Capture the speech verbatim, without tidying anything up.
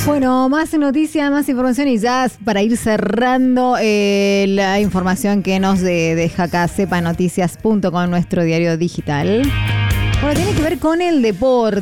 Bueno, más noticias, más información y ya para ir cerrando eh, la información que nos de, deja acá sepa noticias punto com, nuestro diario digital. Bueno, tiene que ver con el deporte.